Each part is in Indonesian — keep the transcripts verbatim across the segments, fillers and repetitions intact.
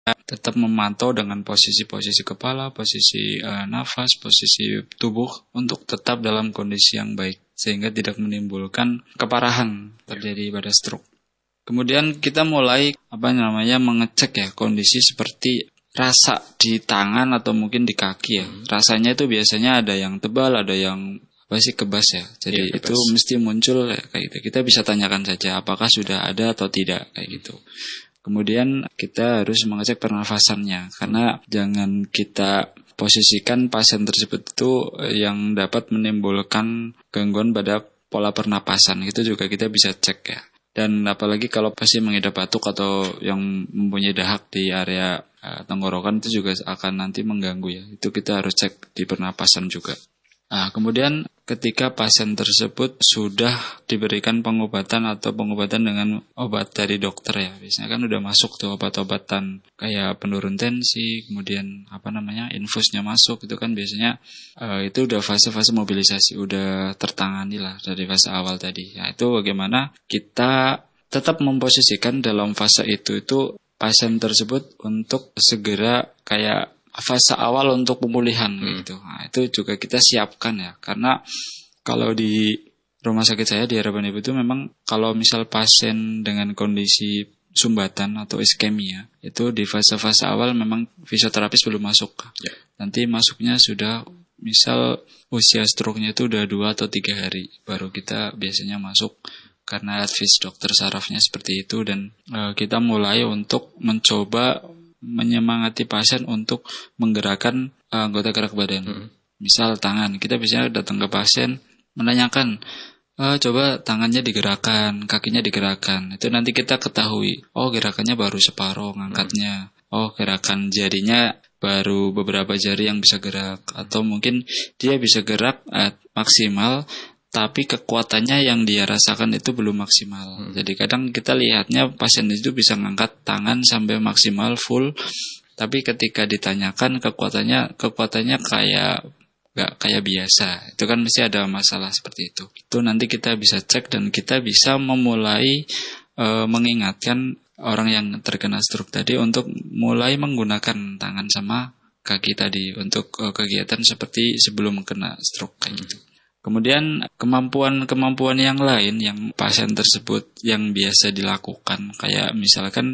tetap memantau dengan posisi-posisi kepala, posisi uh, nafas, posisi tubuh untuk tetap dalam kondisi yang baik sehingga tidak menimbulkan keparahan terjadi pada stroke. Kemudian kita mulai apa namanya mengecek ya kondisi seperti rasa di tangan atau mungkin di kaki ya. Rasanya itu biasanya ada yang tebal, ada yang apa sih kebas ya. Jadi ya, itu mesti muncul ya, kayak gitu. Kita bisa tanyakan saja apakah sudah ada atau tidak kayak gitu. Kemudian kita harus mengecek pernafasannya karena jangan kita posisikan pasien tersebut itu yang dapat menimbulkan gangguan pada pola pernapasan. Itu juga kita bisa cek ya. Dan apalagi kalau pasien mengidap batuk atau yang mempunyai dahak di area uh, tenggorokan itu juga akan nanti mengganggu ya. Itu kita harus cek di pernapasan juga. Nah, kemudian ketika pasien tersebut sudah diberikan pengobatan atau pengobatan dengan obat dari dokter ya, biasanya kan udah masuk tuh obat-obatan kayak penurun tensi, kemudian apa namanya infusnya masuk, itu kan biasanya uh, itu udah fase-fase mobilisasi, udah tertangani lah dari fase awal tadi. Nah, itu bagaimana kita tetap memposisikan dalam fase itu itu pasien tersebut untuk segera kayak fase awal untuk pemulihan hmm. gitu. Nah, itu juga kita siapkan ya. Karena kalau di rumah sakit saya di Harapan Ibu itu memang kalau misal pasien dengan kondisi sumbatan atau iskemia itu di fase-fase awal memang fisioterapis belum masuk. Ya. Nanti masuknya sudah misal usia stroke-nya itu udah dua atau tiga hari baru kita biasanya masuk. Karena advice dokter sarafnya seperti itu dan e, kita mulai untuk mencoba menyemangati pasien untuk menggerakkan uh, anggota gerak badan. Hmm. Misal tangan, kita biasanya datang ke pasien menanyakan, e, coba tangannya digerakkan, kakinya digerakkan. Itu nanti kita ketahui, oh gerakannya baru separuh ngangkatnya. Hmm. Oh gerakan jarinya baru beberapa jari yang bisa gerak. Atau mungkin dia bisa gerak uh, maksimal, tapi kekuatannya yang dia rasakan itu belum maksimal. Hmm. Jadi kadang kita lihatnya pasien itu bisa ngangkat tangan sampai maksimal full, tapi ketika ditanyakan kekuatannya kekuatannya kayak nggak kayak biasa. Itu kan mesti ada masalah seperti itu. Itu nanti kita bisa cek dan kita bisa memulai e, mengingatkan orang yang terkena stroke tadi untuk mulai menggunakan tangan sama kaki tadi untuk e, kegiatan seperti sebelum kena stroke kayak gitu. Kemudian kemampuan-kemampuan yang lain yang pasien tersebut yang biasa dilakukan kayak misalkan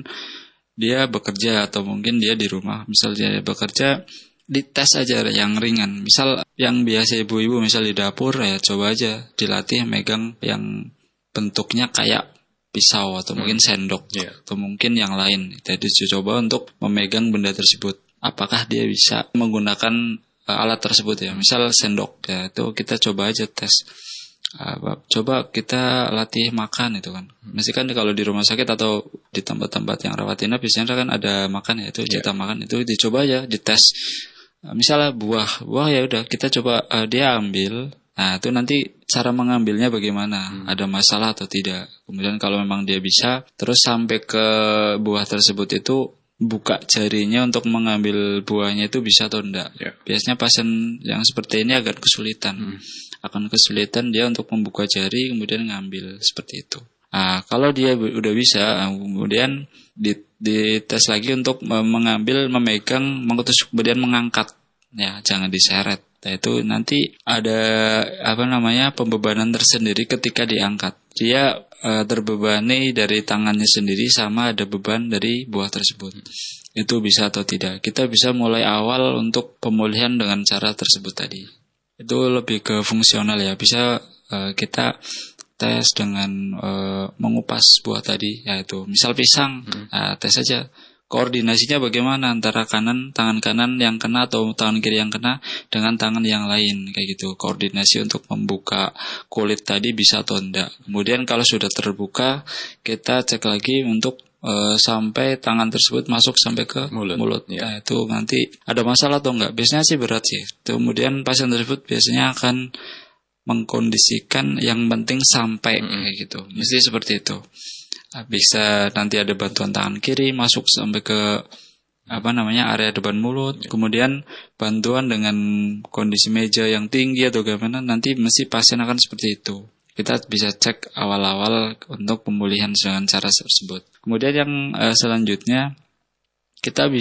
dia bekerja atau mungkin dia di rumah, misal dia bekerja dites aja yang ringan. Misal yang biasa ibu-ibu misal di dapur ya coba aja dilatih megang yang bentuknya kayak pisau atau mungkin sendok yeah. atau mungkin yang lain. Jadi coba untuk memegang benda tersebut. Apakah dia bisa menggunakan alat tersebut ya, misal sendok ya, itu kita coba aja tes. Uh, coba kita latih makan itu kan. Mesti kan kalau di rumah sakit atau di tempat-tempat yang rawat inap biasanya kan ada makan ya, itu jatah yeah. makan itu dicoba aja dites. Uh, misalnya buah, buah ya udah kita coba uh, dia ambil. Nah, itu nanti cara mengambilnya bagaimana? Hmm. Ada masalah atau tidak? Kemudian kalau memang dia bisa, terus sampai ke buah tersebut itu buka jarinya untuk mengambil buahnya itu bisa atau enggak. Yeah. Biasanya pasien yang seperti ini agak kesulitan. Hmm. Akan kesulitan dia untuk membuka jari kemudian ngambil seperti itu. Nah, kalau dia udah bisa, kemudian dites lagi untuk mengambil, memegang, mengutus kemudian mengangkat. Ya, jangan diseret. Nah, itu nanti ada apa namanya pembebanan tersendiri ketika diangkat. Dia e, terbebani dari tangannya sendiri sama ada beban dari buah tersebut. Itu bisa atau tidak. Kita bisa mulai awal untuk pemulihan dengan cara tersebut tadi. Itu lebih ke fungsional ya. Bisa e, kita tes dengan e, mengupas buah tadi, yaitu misal pisang, hmm. nah, tes aja. Koordinasinya bagaimana antara kanan, tangan kanan yang kena atau tangan kiri yang kena dengan tangan yang lain kayak gitu. Koordinasi untuk membuka kulit tadi bisa atau enggak. Kemudian kalau sudah terbuka, kita cek lagi untuk e, sampai tangan tersebut masuk sampai ke mulut. mulut. Ya. Nah, itu nanti ada masalah atau enggak. Biasanya sih berat sih. Kemudian pasien tersebut biasanya akan mengkondisikan yang penting sampai mm-hmm. kayak gitu. Mesti seperti itu. Bisa nanti ada bantuan tangan kiri masuk sampai ke apa namanya area depan mulut, kemudian bantuan dengan kondisi meja yang tinggi atau bagaimana, nanti mesti pasien akan seperti itu. Kita bisa cek awal-awal untuk pemulihan dengan cara tersebut. Kemudian yang uh, selanjutnya kita bisa